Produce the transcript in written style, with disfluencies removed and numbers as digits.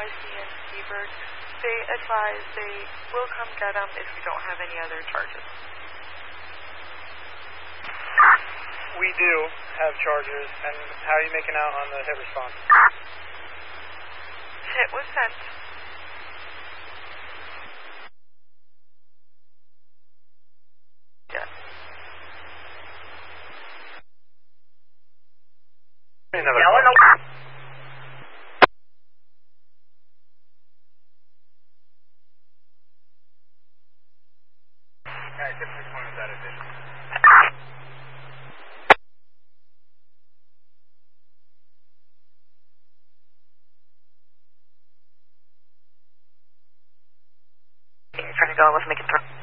IC and Seabird. They advise they will come get them if we don't have any other charges. We do have charges, and how are you making out on the hit response? Hit was sent. Yes. Alright, tip 6 point is that addition. Trying to go, let's make it through.